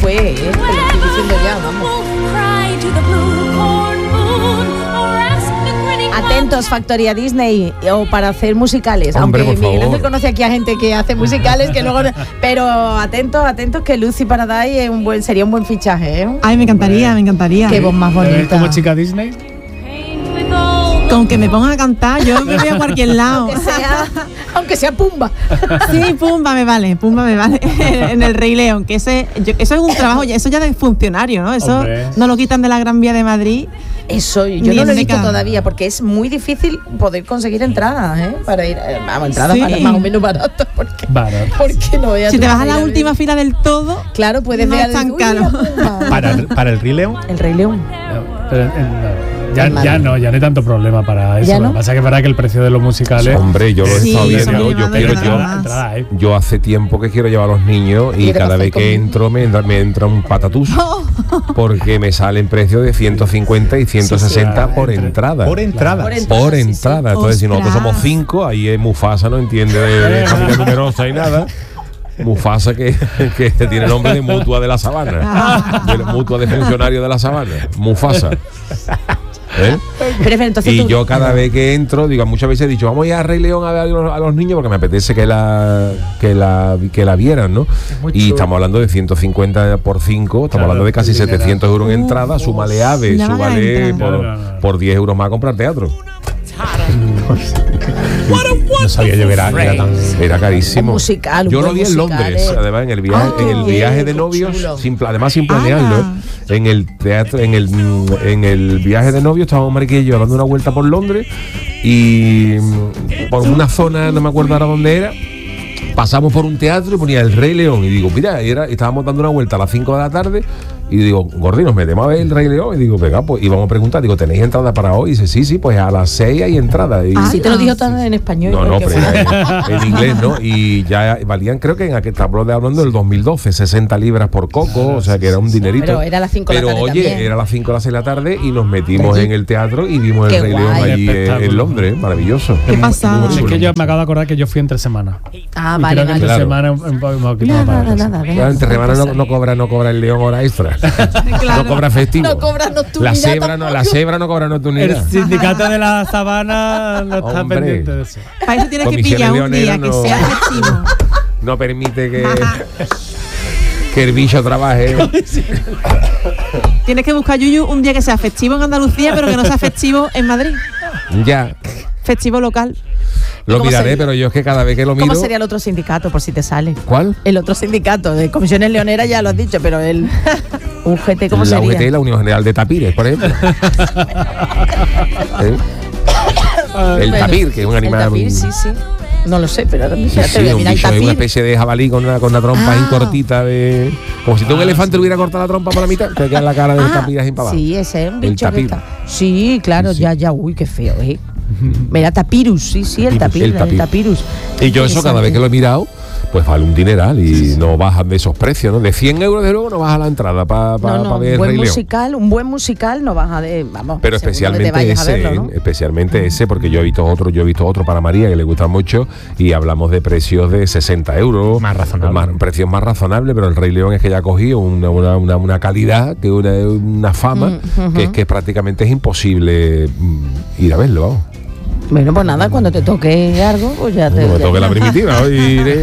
fue, te lo estoy diciendo ya, vamos. Atentos, Factoría Disney, o para hacer musicales. Hombre, aunque por Miguel favor. Ángel conoce aquí a gente que hace musicales que luego, pero atentos que Lucy Paradise sería un buen fichaje, ¿eh? Ay, me encantaría. Qué voz más bonita. ¿Como chica Disney? Con que me pongan a cantar, yo me voy a cualquier lado. Aunque sea Pumba. Sí, Pumba me vale en el Rey León, que eso es un trabajo, eso ya de funcionario, ¿no? Eso Hombre. no lo quitan de la Gran Vía de Madrid. Eso, yo Ni no en lo he visto década. todavía porque es muy difícil poder conseguir entradas, ¿eh? Para ir, entradas Sí. más o menos baratas, porque no veas Si tú te vas para a ir la ver. última fila del todo, Claro, puedes no ver es tan uy, caro. la Pumba. ¿Para el Rey León? El Rey León. Pero, ya no hay tanto problema para eso. ¿Ya no? Lo que pasa es que para que el precio de los musicales. Hombre, yo lo he Sí, estado eso me viendo. llama Yo hace tiempo que quiero llevar a los niños y ¿Quieres cada vez pasar que conmigo? entro me entra un patatús porque me salen precios de 150 y 160 Sí, por entre- entrada. por entrada. Por sí, sí. entrada. Entonces, si nosotros Ostras. somos 5, ahí es Mufasa, no entiende de familia numerosa y nada. Mufasa que tiene nombre de mutua de la sabana, de la mutua de funcionario de la sabana. Mufasa. ¿Eh? Pero entonces Y tú- yo cada vez que entro, digo, muchas veces he dicho, vamos a ir a Rey León a ver a los niños porque me apetece que la vieran, ¿no? Y estamos hablando de 150 por 5, estamos hablando de casi 700 euros en entrada, súmale ave, nada súmale de entrada. por 10 euros más a comprar teatro. No sabía yo que era tan. Era carísimo. Un musical, un yo lo buen vi en musical, Londres, además en el viaje, qué bien, viaje de qué novios, chulo. además sin planearlo, ¿eh? En el teatro, en el viaje de novios estábamos Mariquilla y yo dando una vuelta por Londres y por una zona, no me acuerdo ahora dónde era. Pasamos por un teatro y ponía el Rey León. Y digo, mira, estábamos dando una vuelta a las 5 de la tarde. Y digo, Gordi, nos metemos a ver el Rey León. Y digo, venga, pues, y vamos a preguntar. Digo, ¿tenéis entrada para hoy? Y dice, sí, pues a las 6 hay entrada. Y, Sí, te lo dijo todo en español. no, porque pero en inglés, ¿no? Y ya valían, creo que en aquel estamos hablando del 2012, 60 libras por coco, o sea que era un dinerito. Pero era a las 5 de la tarde Pero oye, también. era a las 5 o las 6 de la tarde y nos metimos Allí. en el teatro y vimos Qué el Rey León guay. allí Espectáculo. en Londres, maravilloso. Qué pasada. Es que yo me acabo de acordar que yo fui entre semana. Ah, Y vale, creo que vale. entre Claro. semana un poquito Nada, más barato, sí. nada. Claro, entre semanas no cobra el León hora extra. No cobra festivo. No cobra nocturnidad La cebra no cobra El nocturnidad. sindicato de la sabana no está Hombre. pendiente de eso. Para eso tienes que Comisiones pillar un día leoneras que no- sea festivo. No permite que el bicho trabaje. Tienes que buscar, Yuyu, un día que sea festivo en Andalucía, pero que no sea festivo en Madrid. Ya. Festivo local. Lo ¿Cómo miraré, sería? pero yo es que cada vez que lo miro. ¿Cómo sería el otro sindicato, por si te sale? ¿Cuál? El otro sindicato de comisiones leoneras ya lo has dicho, pero el UGT, ¿cómo la sería? UGT, la Unión General de Tapires, por ejemplo. ¿Eh? El Bueno, tapir, que es un animal. El tapir, sí. No lo sé, pero ahora Sí, fíjate, sí, voy a un mirar el bicho, es una tapir. especie de jabalí con una trompa ahí cortita de. Como si tú un elefante le hubiera cortado la trompa por la mitad, te queda la cara del tapir así para abajo. Sí, ese es un El bicho que tapir. está. Sí, claro, Sí, sí. ya, uy, qué feo, ¿eh? Mira, tapirus, sí, el tapir, el tapir. el tapirus. Y yo eso cada vez que lo he mirado, pues vale un dineral y no bajan de esos precios, ¿no? De 100 euros de luego no baja la entrada para No, ver un el Rey León. un buen musical no baja de, vamos. Pero según donde te especialmente vayas a ese, verlo, ¿no? especialmente ese, porque yo he visto otro para María que le gusta mucho y hablamos de precios de 60 euros. Más razonable. Precios más razonables, pero el Rey León es que ya ha cogido una calidad, que una fama, que prácticamente es imposible ir a verlo, vamos. Bueno, pues nada, cuando te toque algo, pues ya te. Como me toque la primitiva, hoy iré.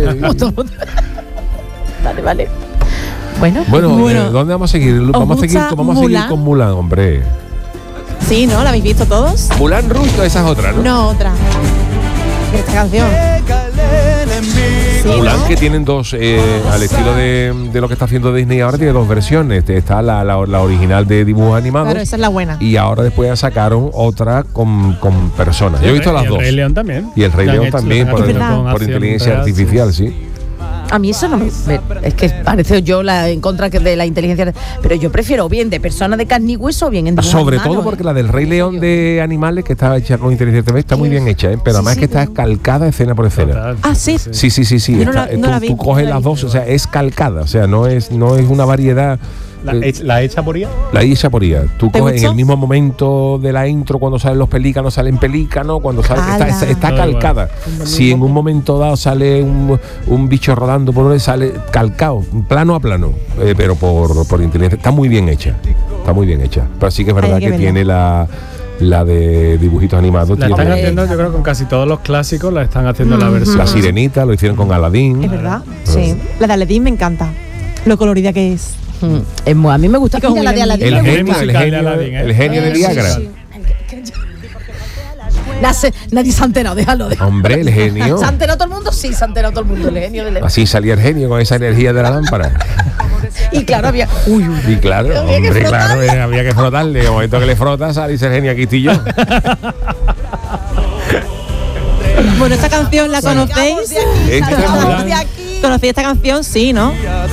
Vale. Bueno, Bueno, ¿dónde vamos a seguir? Vamos a seguir gusta con Mulan, hombre. Sí, ¿no? ¿La habéis visto todos? Mulan Rouge, esa es otra, ¿no? No, otra. Esta canción. Sí, Mulan, ¿no? que tienen dos, al estilo de lo que está haciendo Disney ahora, tiene dos versiones. Está la original de dibujos animados. Claro, esa es la buena. Y ahora después ya sacaron otra con personas. Yo he visto las Y dos. El Rey León también. Y el Rey Ya han León hecho también, la por canción con por acción inteligencia real, artificial, sí. a mí eso no me. Es que parece yo en contra de la inteligencia. Pero yo prefiero bien de persona de carne y hueso o bien en dibujos Sobre animados, todo porque la del Rey León de animales, que está hecha con inteligencia artificial, está muy bien hecha, ¿eh? Pero Sí, además sí, que está pero- calcada escena por escena. Total. Ah, sí. Sí. Yo no la vi, Tú no la coges vi. las dos, o sea, es calcada, o sea, no es una variedad. ¿La hecha por IA? La Isha Poría. Tú ¿Te coges en gustó? el mismo momento de la intro, cuando salen los pelícanos, salen pelícanos, cuando sale, ¡Hala! está calcada. Si en un momento dado sale un bicho rodando por donde sale calcado, plano a plano, pero por inteligencia. Está muy bien hecha. Está muy bien hecha. Pero sí que es verdad Hay que que verla. tiene la de dibujitos animados. La tiene están haciendo, yo creo, con casi todos los clásicos, la están haciendo la versión. la Sirenita, lo hicieron con Aladdin. Es verdad. Sí. La de Aladdin me encanta. Lo colorida que es. A mí me gusta. Y con Mira, la de Will Aladdin El me genio, gusta. el musical de genio, Aladdin, ¿eh? el genio de Sí, Viagra. sí. Nadie se ha enterado, déjalo. Hombre, el genio. ¿Se ha enterado todo el mundo? Sí, se ha enterado todo el mundo. El genio del... Así salía el genio con esa energía de la lámpara. Y claro, había... Y claro, Había que hombre, frotarle. claro, había que frotarle. En el momento que le frotas, sale el genio aquí estoy yo. Bueno, esta canción la conocéis. Salgamos de aquí. ¿Conocéis esta canción? Sí, ¿no?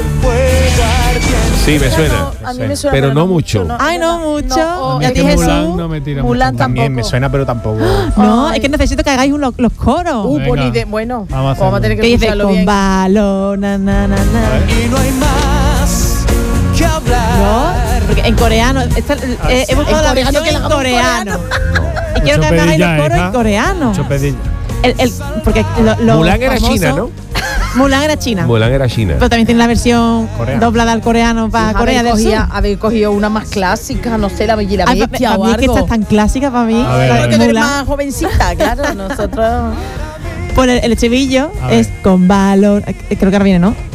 Sí, me suena. A mí me suena, Pero no mucho. Ay, no mucho. No, ¿Y a Es ti, que Jesús? Mulan no me tira Mulan mucho. También tampoco. me suena, pero tampoco. No, Ay. es que necesito que hagáis los coros. Venga. Pues ni de... Bueno, Vamos a hacerlo. vamos a tener Que que dice escucharlo con bien. balón, na, na, na, na. Y no hay más que hablar. No, porque en coreano, he buscado En la coreano, versión que la en hagamos en coreano. Y quiero que Mucho hagáis los pedilla, coros hija. en coreano. Mucho pedilla. Porque lo Mulan era famoso- china, ¿no? Mulan era china. Mulan era China. Pero también tiene la versión Coreano. doblada al coreano para Corea del Sur. Haber cogido una más clásica, no sé, la Bella y la Ay, Bestia para o mí es que esta algo. es tan clásica para mí. A ver, Claro a que ver. tú eres Mulan. más jovencita, claro. Nosotros... Pues el estribillo A ver. es con balón. Creo que ahora viene, ¿no?